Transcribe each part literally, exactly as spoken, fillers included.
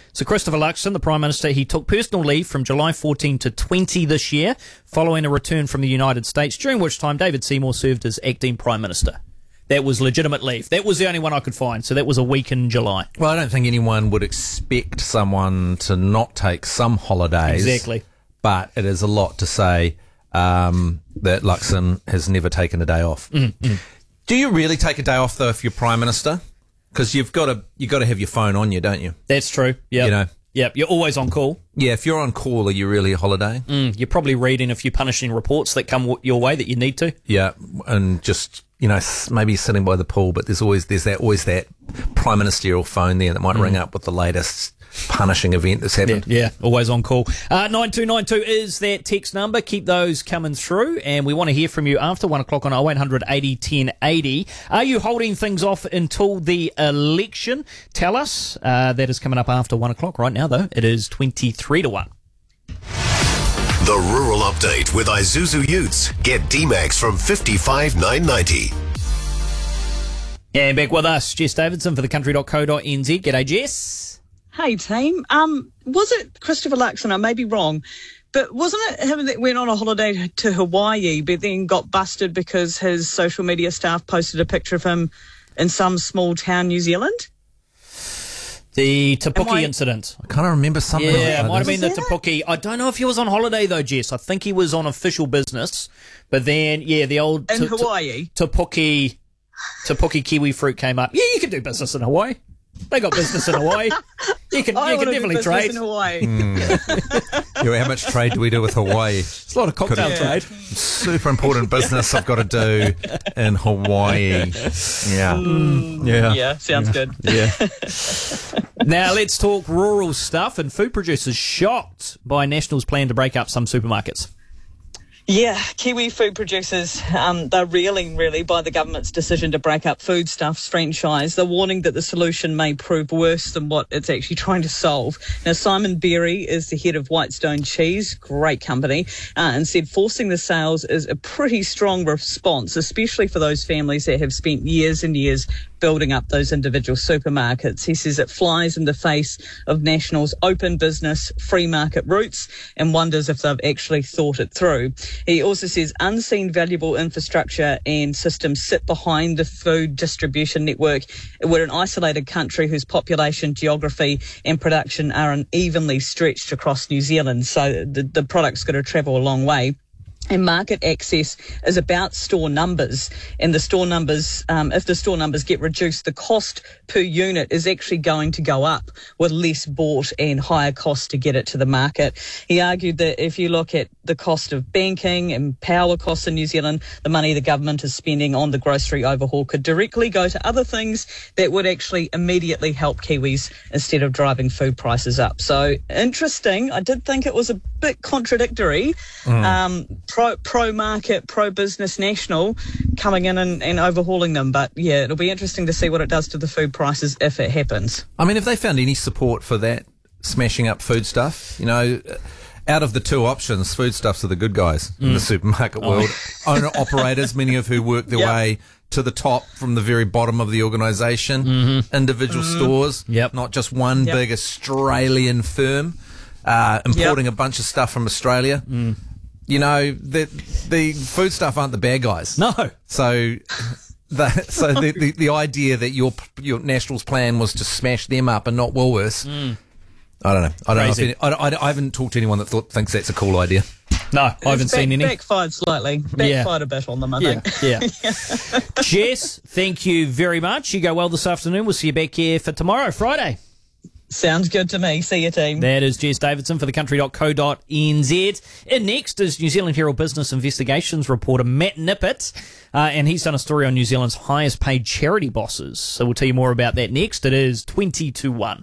So Christopher Luxon, the Prime Minister, he took personal leave from July fourteenth to twentieth this year, following a return from the United States, during which time David Seymour served as acting Prime Minister. That was legitimate leave. That was the only one I could find, so that was a week in July. Well, I don't think anyone would expect someone to not take some holidays. Exactly. But it is a lot to say um, that Luxon has never taken a day off. Mm-hmm. Do you really take a day off, though, if you're Prime Minister? Because you've got to you've got to have your phone on you, don't you? That's true. Yeah. You know. Yep, you're always on call. Yeah, if you're on call, are you really holiday? Mm, you're probably reading a few punishing reports that come w- your way that you need to. Yeah, and just, you know, maybe sitting by the pool, but there's always there's that always that prime ministerial phone there that might mm. ring up with the latest punishing event that's happened. Yeah, yeah, always on call. Uh, nine two nine two is that text number. Keep those coming through, and we want to hear from you after one o'clock on oh eight hundred eighty ten eighty. Are you holding things off until the election? Tell us. Uh, that is coming up after one o'clock. Right now, though, it is twenty-three to one. The Rural Update with Isuzu Utes. Get D-Max from fifty-five nine ninety. And back with us, Jess Davidson for the country dot co dot n z. G'day, Jess. Hey, team. Um, was it Christopher Luxon? I may be wrong, but wasn't it him that went on a holiday to Hawaii but then got busted because his social media staff posted a picture of him in some small town, New Zealand? The Te Puke I, incident. I kind of remember something. Yeah, like it might have been the Was Te that Puke. I don't know if he was on holiday, though, Jess. I think he was on official business. But then, yeah, the old in Te- Hawaii. Te Puke, Te Puke kiwi fruit came up. Yeah, you can do business in Hawaii. They got business in Hawaii. You can, I you can wanna do definitely business trade. in Hawaii. Mm. Yeah, how much trade do we do with Hawaii? It's a lot of cocktail Yeah. trade. Super important business I've got to do in Hawaii. Yeah. Mm, Yeah. yeah, sounds good. Yeah. Now let's talk rural stuff. And food producers shocked by National's plan to break up some supermarkets. Yeah, Kiwi food producers, um, they're reeling really by the government's decision to break up Foodstuffs franchise. They're warning that the solution may prove worse than what it's actually trying to solve. Now, Simon Berry is the head of Whitestone Cheese, great company, uh, and said forcing the sales is a pretty strong response, especially for those families that have spent years and years building up those individual supermarkets. He says it flies in the face of National's open business, free market roots, and wonders if they've actually thought it through. He also says unseen valuable infrastructure and systems sit behind the food distribution network. We're an isolated country whose population, geography and production are unevenly stretched across New Zealand, so the, the product's got to travel a long way. And market access is about store numbers, and the store numbers, um, if the store numbers get reduced, the cost per unit is actually going to go up with less bought and higher costs to get it to the market. He argued that if you look at the cost of banking and power costs in New Zealand, the money the government is spending on the grocery overhaul could directly go to other things that would actually immediately help Kiwis instead of driving food prices up. So interesting. I did think it was a bit contradictory. Mm. Um, Pro, pro-market, pro-business National coming in and, and overhauling them. But, yeah, it'll be interesting to see what it does to the food prices if it happens. I mean, have they found any support for that, smashing up food stuff? You know, out of the two options, foodstuffs are the good guys mm. in the supermarket oh. world. Owner-operators, many of who work their yep. way to the top from the very bottom of the organisation. Mm-hmm. Individual mm. stores, yep. not just one yep. big Australian firm uh, importing yep. a bunch of stuff from Australia. Mm. You know, the the food stuff aren't the bad guys. No. So, the, so the, the the idea that your your National's plan was to smash them up and not Woolworths, mm. I don't know. I don't Crazy. know. If any, I, I, I haven't talked to anyone that thought, thinks that's a cool idea. No, I haven't it's back, seen any. Backfired slightly. Backfired yeah. a bit on them, I yeah, think. Yeah. yeah. Jess, thank you very much. You go well this afternoon. We'll see you back here for tomorrow, Friday. Sounds good to me. See you, team. That is Jess Davidson for the country dot co dot n z. And next is New Zealand Herald Business Investigations reporter Matt Nippert, uh, and he's done a story on New Zealand's highest paid charity bosses. So we'll tell you more about that next. It is twenty to one.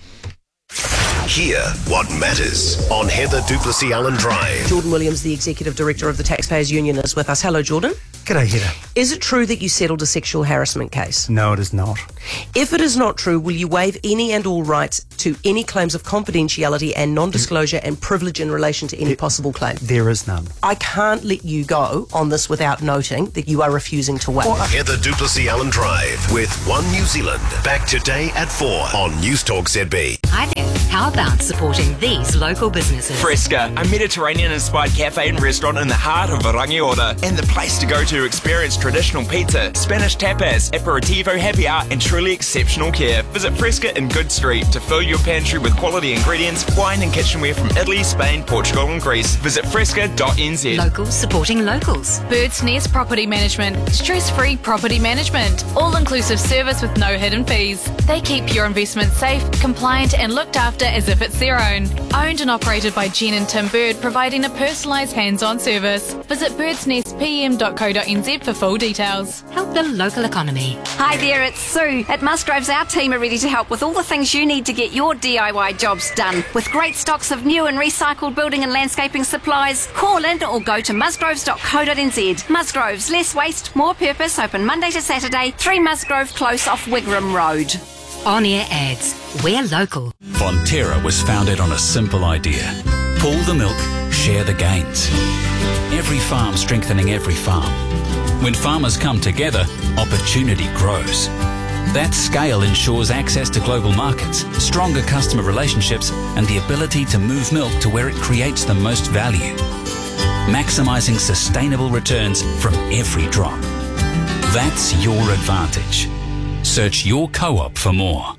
Hear what matters on Heather Duplessis Allen Drive. Jordan Williams, the Executive Director of the Taxpayers Union, is with us. Hello, Jordan. G'day, Heather. Is it true that you settled a sexual harassment case? No, it is not. If it is not true, will you waive any and all rights to any claims of confidentiality and non-disclosure and privilege in relation to any there, possible claim? There is none. I can't let you go on this without noting that you are refusing to waive. Heather Duplessis Allen Drive with One New Zealand. Back today at four on News Talk Z B. Hi there. How about supporting these local businesses? Fresca, a Mediterranean-inspired cafe and restaurant in the heart of Rangiora, and the place to go to experience traditional pizza, Spanish tapas, aperitivo happy hour, and truly exceptional care. Visit Fresca in Good Street to fill your pantry with quality ingredients, wine and kitchenware from Italy, Spain, Portugal and Greece. Visit fresca dot n z. Locals supporting locals. Bird's Nest Property Management. Stress-free property management. All-inclusive service with no hidden fees. They keep your investment safe, compliant and looked after as if it's their own. Owned and operated by Jen and Tim Bird, providing a personalised hands-on service. Visit birds nest p m dot co dot n z for full details. Help the local economy. Hi there, it's Sue. At Musgroves, our team are ready to help with all the things you need to get your D I Y jobs done. With great stocks of new and recycled building and landscaping supplies, call in or go to musgroves dot co dot n z. Musgroves, less waste, more purpose, open Monday to Saturday, three Musgrove Close off Wigram Road. On-air ads. We're local. Fonterra was founded on a simple idea. Pool the milk, share the gains. Every farm strengthening every farm. When farmers come together, opportunity grows. That scale ensures access to global markets, stronger customer relationships, and the ability to move milk to where it creates the most value. Maximising sustainable returns from every drop. That's your advantage. Search your co-op for more.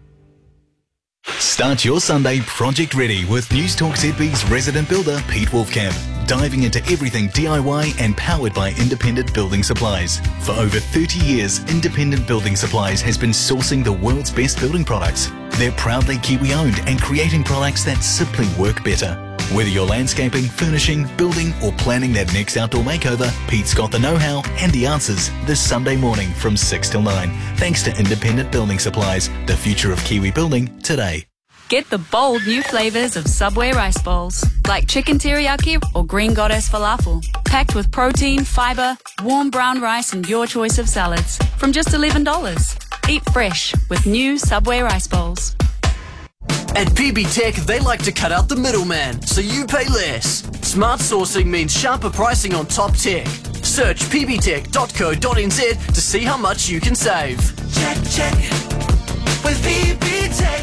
Start your Sunday project ready with News Talk Z B's resident builder Pete Wolfcamp, diving into everything D I Y and powered by Independent Building Supplies. For over thirty years, Independent Building Supplies has been sourcing the world's best building products. They're proudly Kiwi owned and creating products that simply work better. Whether you're landscaping, furnishing, building or planning that next outdoor makeover, Pete's got the know-how and the answers this Sunday morning from six till nine. Thanks to Independent Building Supplies, the future of Kiwi building today. Get the bold new flavours of Subway rice bowls, like chicken teriyaki or green goddess falafel. Packed with protein, fibre, warm brown rice and your choice of salads. From just eleven dollars. Eat fresh with new Subway rice bowls. At P B Tech, they like to cut out the middleman, so you pay less. Smart sourcing means sharper pricing on top tech. Search p b tech dot co dot n z to see how much you can save. Check, check, with P B Tech.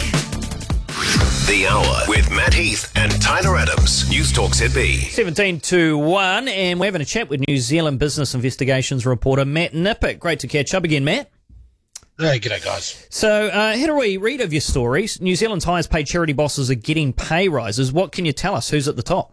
The Hour with Matt Heath and Tyler Adams. News Talk Z B. seventeen to one, and we're having a chat with New Zealand Business Investigations reporter Matt Nippert. Great to catch up again, Matt. Hey, g'day, guys. So, uh, how do we read of your stories? New Zealand's highest paid charity bosses are getting pay rises. What can you tell us? Who's at the top?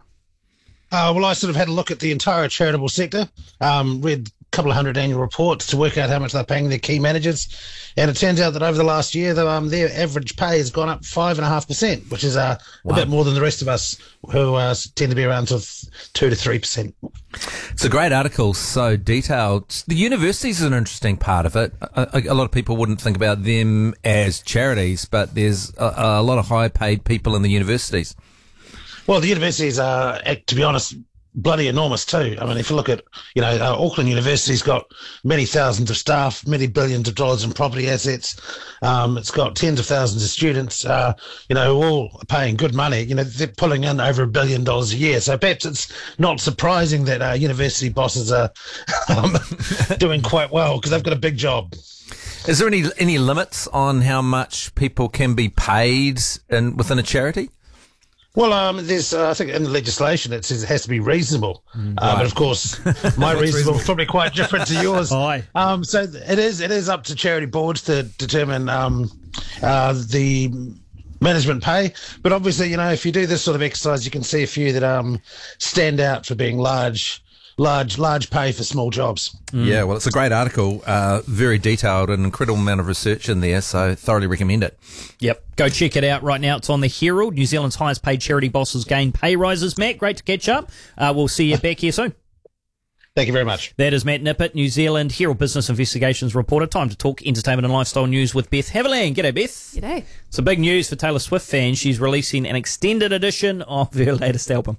Uh, well, I sort of had a look at the entire charitable sector, um, read a couple of hundred annual reports to work out how much they're paying their key managers. And it turns out that over the last year, the, um, their average pay has gone up five point five percent, which is uh, wow. a bit more than the rest of us who uh, tend to be around sort of two to three percent. It's a great article, so detailed. The universities is an interesting part of it. A, a, a lot of people wouldn't think about them as charities, but there's a, a lot of high-paid people in the universities. Well, the universities are, to be honest, bloody enormous too. I mean, if you look at, you know, uh, Auckland University's got many thousands of staff, many billions of dollars in property assets. Um, it's got tens of thousands of students, uh, you know, all paying good money. You know, they're pulling in over a billion dollars a year. So perhaps it's not surprising that uh, university bosses are um, doing quite well because they've got a big job. Is there any any limits on how much people can be paid in, within a charity? Well, um, there's, uh, I think in the legislation it says it has to be reasonable. Mm, uh, right. But of course, my reasonable is probably quite different to yours. Aye. Um, so it is, it is up to charity boards to determine, um, uh, the management pay. But obviously, you know, if you do this sort of exercise, you can see a few that, um, stand out for being large, large, large pay for small jobs. Mm. Yeah, well, it's a great article, uh, very detailed, an incredible amount of research in there, so thoroughly recommend it. Yep, go check it out right now. It's on the Herald. New Zealand's highest paid charity bosses gain pay rises. Matt, great to catch up. Uh, we'll see you back here soon. Thank you very much. That is Matt Nippert, New Zealand Herald Business Investigations reporter. Time to talk entertainment and lifestyle news with Beth Haviland. G'day, Beth. G'day. It's a big news for Taylor Swift fans. She's releasing an extended edition of her latest album.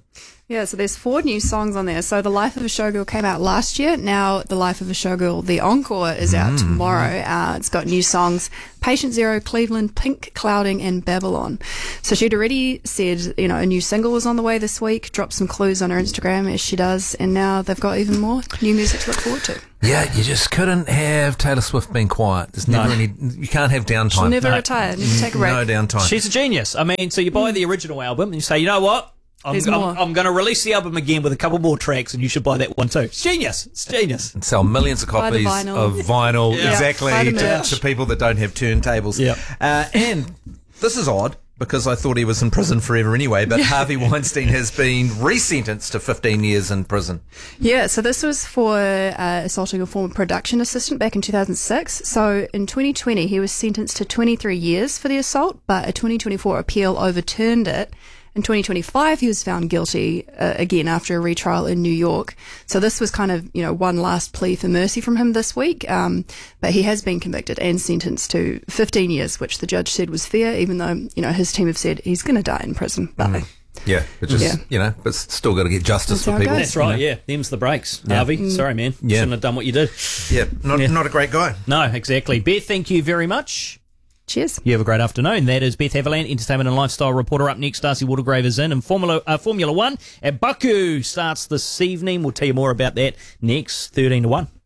Yeah, so there's four new songs on there. So The Life of a Showgirl came out last year. Now The Life of a Showgirl, the encore, is out Mm. tomorrow. Uh, it's got new songs, Patient Zero, Cleveland, Pink Clouding, and Babylon. So she'd already said, you know, a new single was on the way this week, dropped some clues on her Instagram, as she does, and now they've got even more new music to look forward to. Yeah, you just couldn't have Taylor Swift being quiet. There's never No. any. You can't have downtime. She'll never No. retire, never take a break. No downtime. She's a genius. I mean, so you buy the original album and you say, you know what? I'm, There's I'm, more. I'm going to release the album again with a couple more tracks, and you should buy that one too. It's genius. It's genius. And sell millions of Buy the copies vinyl. of vinyl, Yeah. exactly, Buy the to, merch. to people that don't have turntables. Yeah. Uh, and this is odd, because I thought he was in prison forever anyway, but Harvey Weinstein has been resentenced to fifteen years in prison. Yeah, so this was for uh, assaulting a former production assistant back in two thousand six. So in twenty twenty, he was sentenced to twenty-three years for the assault, but a twenty twenty-four appeal overturned it. In twenty twenty-five, he was found guilty uh, again after a retrial in New York. So this was kind of, you know, one last plea for mercy from him this week. Um, but he has been convicted and sentenced to fifteen years, which the judge said was fair, even though, you know, his team have said he's going to die in prison. But Mm. Yeah, but just, Yeah. you know, but still got to get justice That's for how it people. goes. That's right, you know. yeah. Them's the breaks. Yeah. Harvey, Mm. sorry, man. Yeah. Shouldn't have done what you did. Yeah, not, Yeah. not a great guy. No, exactly. Beth, thank you very much. cheers. You have a great afternoon. That is Beth Haviland, entertainment and lifestyle reporter. Up next, Darcy Watergrave is in. And Formula, uh, Formula One at Baku starts this evening. We'll tell you more about that next, thirteen to one.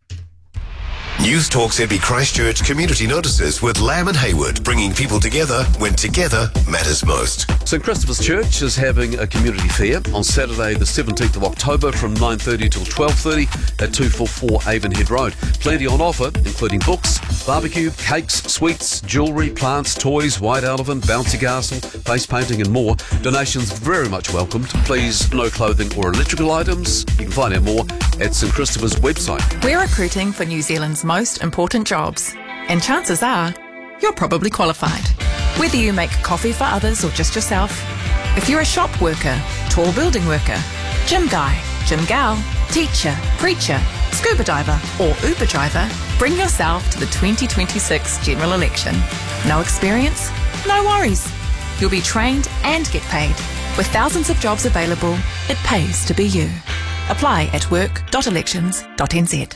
News Talk Z B Christchurch community notices with Lamb and Hayward, bringing people together when together matters most. St Christopher's Church is having a community fair on Saturday the seventeenth of October from nine thirty till twelve thirty at two forty-four Avonhead Road. Plenty on offer, including books, barbecue, cakes, sweets, jewellery, plants, toys, white elephant, bouncy castle, face painting and more. Donations very much welcomed. Please, no clothing or electrical items. You can find out more at St Christopher's website. We're recruiting for New Zealand's most important jobs, and chances are you're probably qualified. Whether you make coffee for others or just yourself, if you're a shop worker, tall building worker, gym guy, gym gal, teacher, preacher, scuba diver or Uber driver, bring yourself to the twenty twenty-six general election. No experience? No worries. You'll be trained and get paid. With thousands of jobs available, it pays to be you. Apply at work dot elections dot n z.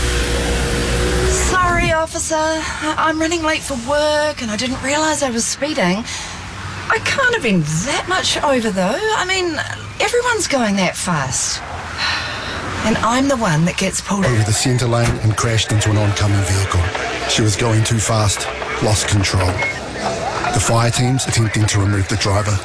Sorry, officer. I- I'm running late for work and I didn't realise I was speeding. I can't have been that much over, though. I mean, everyone's going that fast. And I'm the one that gets pulled over the centre lane and crashed into an oncoming vehicle. She was going too fast, lost control. The fire team's attempting to remove the driver.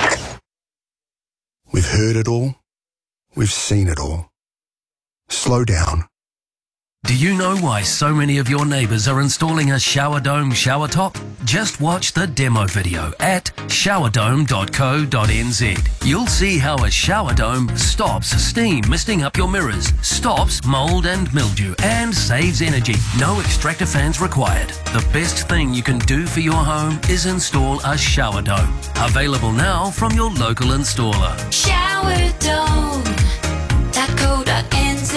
We've heard it all. We've seen it all. Slow down. Do you know why so many of your neighbours are installing a shower dome shower top? Just watch the demo video at shower dome dot co dot n z. You'll see how a shower dome stops steam misting up your mirrors, stops mould and mildew, and saves energy. No extractor fans required. The best thing you can do for your home is install a shower dome. Available now from your local installer. shower dome dot co dot n z.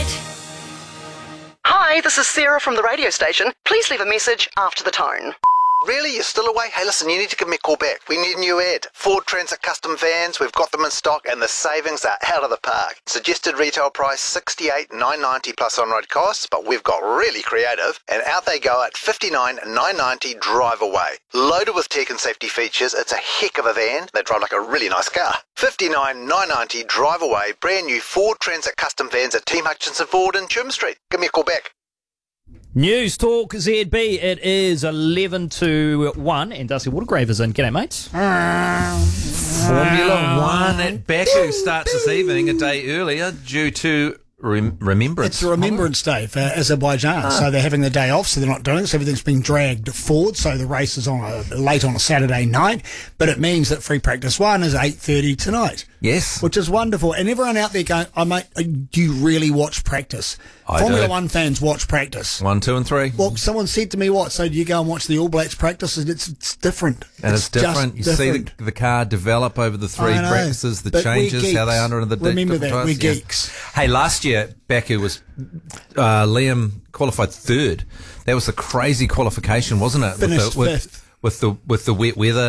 Hi, this is Sarah from the radio station. Please leave a message after the tone. Really? You're still away? Hey, listen, you need to give me a call back. We need a new ad. Ford Transit custom vans, we've got them in stock and the savings are out of the park. Suggested retail price sixty-eight thousand nine hundred ninety plus on-road costs, but we've got really creative and out they go at fifty-nine thousand nine hundred ninety drive away. Loaded with tech and safety features, it's a heck of a van. They drive like a really nice car. fifty-nine thousand nine hundred ninety drive away, brand new Ford Transit custom vans at Team Hutchinson Ford in Chum Street. Give me a call back. News Talk Z B. It is eleven to one, and Darcy Watergrave is in. G'day, mates. Formula One at Baku starts this evening, a day earlier, due to rem- remembrance. It's a Remembrance Day for Azerbaijan, Ah. so they're having the day off, so they're not doing it, so everything's been dragged forward, so the race is on a, late on a Saturday night, but it means that free practice one is eight thirty tonight. Yes. Which is wonderful, and everyone out there going, oh mate, do you really watch practice? I Formula do. One fans watch practice. One, two, and three. Well, someone said to me, what, so do you go and watch the All Blacks practice? And it's, it's different. And it's, just different. You different. see the, the car develop over the three I know, practices, the but we're changes, how they geeks. under the Remember different that, we're tyres. Yeah. geeks. Hey, last year Baku was uh, Liam qualified third. That was a crazy qualification, wasn't it? Finished with the, with, fifth. with the with the wet weather.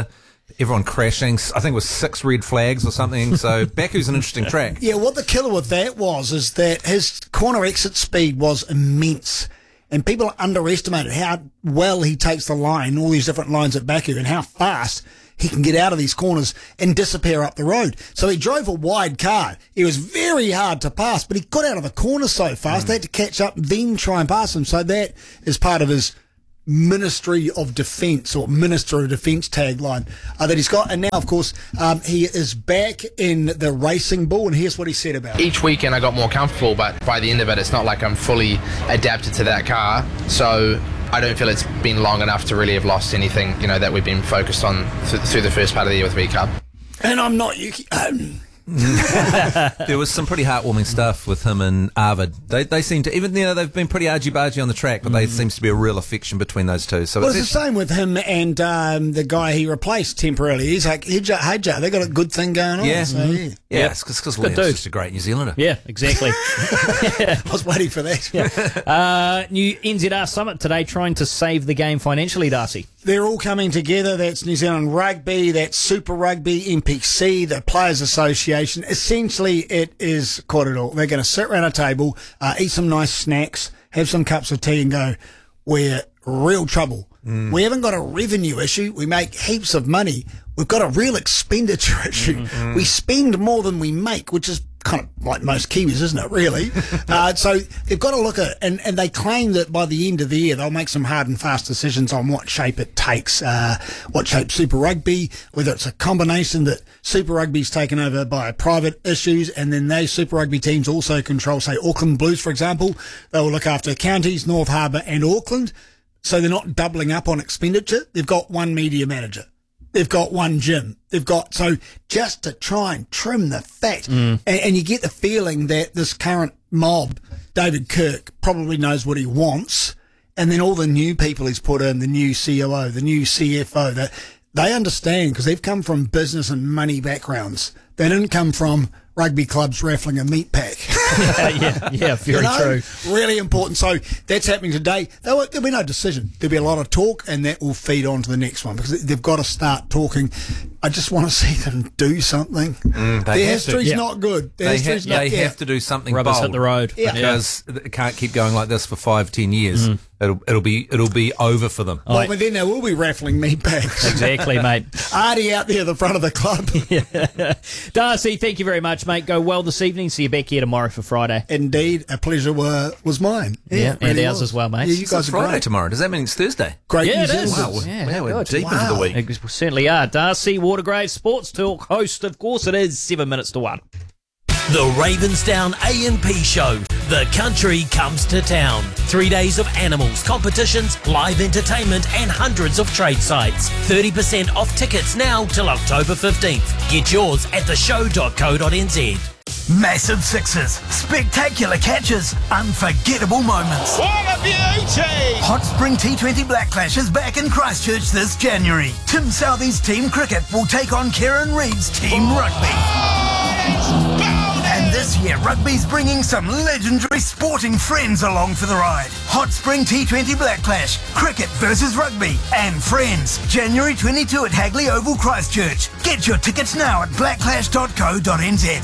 everyone crashing. I think it was six red flags or something. So Baku's an interesting track. Yeah, what the killer with that was is that his corner exit speed was immense. And people underestimated how well he takes the line, all these different lines at Baku, and how fast he can get out of these corners and disappear up the road. So he drove a wide car. It was very hard to pass, but he got out of the corner so fast, mm. they had to catch up, then try and pass him. So that is part of his Ministry of Defence or Minister of Defence tagline uh, that he's got. And now, of course, um, he is back in the Racing Bull, and here's what he said about it. Each weekend I got more comfortable, but by the end of it, it's not like I'm fully adapted to that car. So I don't feel it's been long enough to really have lost anything, you know, that we've been focused on th- through the first part of the year with V Cup. And I'm not Yuki. Um, there was some pretty heartwarming stuff with him and Arvid. They they seem to, even you know they've been pretty argy-bargy on the track, but mm. there seems to be a real affection between those two. So well, it's, it's the same with him and um, the guy he replaced temporarily. He's like, hey Joe, hey Joe, they got a good thing going on. Yeah, so, mm-hmm. yeah, yeah, yeah. It's because Liam's just a great New Zealander. Yeah, exactly. I was waiting for that. Yeah. Uh, new N Z R Summit today, trying to save the game financially, Darcy. They're all coming together. That's New Zealand Rugby, that's Super Rugby, N P C, the Players Association. Essentially, it is quite it all. They're going to sit around a table, uh, eat some nice snacks, have some cups of tea and go, we're real trouble. Mm. We haven't got a revenue issue. We make heaps of money. We've got a real expenditure issue. Mm-hmm. We spend more than we make, which is kind of like most Kiwis, isn't it, really? uh, so they've got to look at it, and, and they claim that by the end of the year, they'll make some hard and fast decisions on what shape it takes, uh, what shape Super Rugby, whether it's a combination that Super Rugby's taken over by private issues, and then those Super Rugby teams also control, say, Auckland Blues, for example. They will look after counties, North Harbour and Auckland, so they're not doubling up on expenditure. They've got one media manager. They've got one gym. They've got, so just to try and trim the fat. Mm. And, and you get the feeling that this current mob, David Kirk, probably knows what he wants. And then all the new people he's put in, the new C O O, the new C F O, that they understand because they've come from business and money backgrounds. They didn't come from rugby clubs raffling a meat pack. yeah, yeah, yeah, very you know, true. Really important. So that's happening today. There'll, there'll be no decision. There'll be a lot of talk, and that will feed on to the next one because they've got to start talking. I just want to see them do something. Mm, Their history's yeah. not good. Their they history's ha- not, they yeah. have to do something Rubbers bold. hit the road. Yeah. Because yeah. it can't keep going like this for five, ten years. Mm. It'll it'll be it'll be over for them. Well, but then they will be raffling meat packs. Exactly, mate. Artie out there at the front of the club. yeah. Darcy, thank you very much, mate. Go well this evening. See you back here tomorrow for Friday. Indeed, a pleasure were, was mine. Yeah, yeah and really ours was. as well, mate. Yeah, you guys it's are Friday great. tomorrow. Does that mean it's Thursday? Great yeah, New it is. Zealand. Wow, yeah, wow we're good. deep wow. into the week. We certainly are. Darcy Watergrave, Sports Talk host. Of course it is. Seven minutes to one. The Ravensdown A and P Show. The country comes to town. Three days of animals, competitions, live entertainment and hundreds of trade sites. thirty percent off tickets now till October fifteenth. Get yours at the show dot co dot n z. Massive sixes, spectacular catches, unforgettable moments. What a beauty! Hot Spring T twenty Blacklash is back in Christchurch this January. Tim Southey's Team Cricket will take on Kieran Reid's Team Rugby. And this year, rugby's bringing some legendary sporting friends along for the ride. Hot Spring T twenty Blacklash, cricket versus rugby, and friends. January twenty-second at Hagley Oval, Christchurch. Get your tickets now at blacklash dot co dot n z.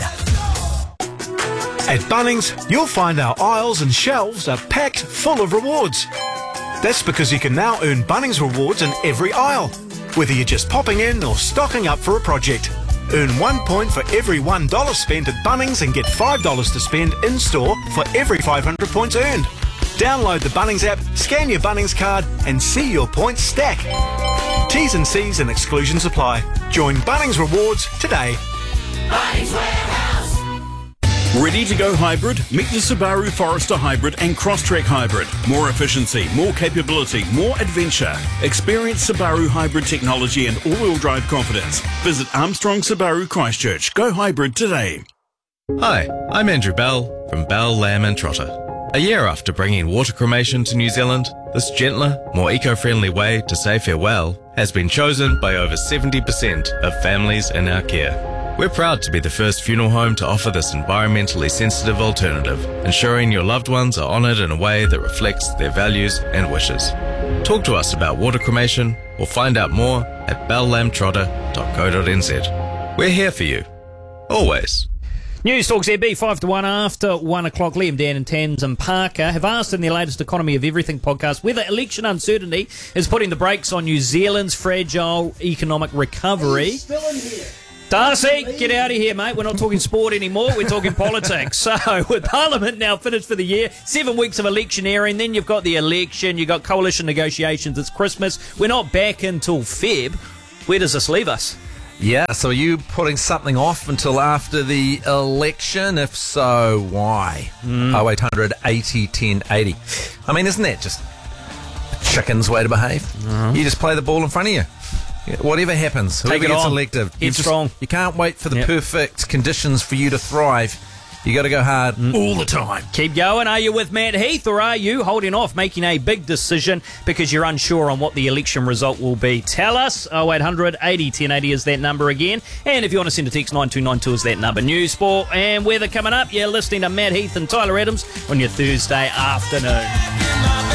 At Bunnings, you'll find our aisles and shelves are packed full of rewards. That's because you can now earn Bunnings rewards in every aisle, whether you're just popping in or stocking up for a project. Earn one point for every one dollar spent at Bunnings and get five dollars to spend in-store for every five hundred points earned. Download the Bunnings app, scan your Bunnings card and see your points stack. T's and C's and exclusions apply. Join Bunnings Rewards today. Bunnings Warehouse. Ready to go hybrid? Meet the Subaru Forester Hybrid and Crosstrek Hybrid. More efficiency, more capability, more adventure. Experience Subaru hybrid technology and all-wheel drive confidence. Visit Armstrong Subaru Christchurch. Go hybrid today. Hi, I'm Andrew Bell from Bell, Lamb and Trotter. A year after bringing water cremation to New Zealand, this gentler, more eco-friendly way to say farewell has been chosen by over seventy percent of families in our care. We're proud to be the first funeral home to offer this environmentally sensitive alternative, ensuring your loved ones are honoured in a way that reflects their values and wishes. Talk to us about water cremation or find out more at bell lamb trotter dot co dot n z. We're here for you. Always. News Talk Z B, five to one after one o'clock. Liam, Dan and Tamsin Parker have asked in their latest Economy of Everything podcast whether election uncertainty is putting the brakes on New Zealand's fragile economic recovery. Still in here. Darcy, get out of here, mate. We're not talking sport anymore. We're talking politics. So, with Parliament now finished for the year, seven weeks of electioneering, then you've got the election, you've got coalition negotiations, it's Christmas. We're not back until Feb. Where does this leave us? Yeah, so are you putting something off until after the election? If so, why? Mm. oh eight hundred eighty ten eighty. I mean, isn't that just a chicken's way to behave? Mm. You just play the ball in front of you. Whatever happens, whoever Take it gets on. elected, you, just, Headstrong. you can't wait for the Yep. perfect conditions for you to thrive. You got to go hard Mm. all the time. Keep going. Are you with Matt Heath, or are you holding off making a big decision because you're unsure on what the election result will be? Tell us. oh eight hundred eighty ten eighty is that number again. And if you want to send a text, nine two nine two is that number. News, sport and weather coming up. You're listening to Matt Heath and Tyler Adams on your Thursday afternoon.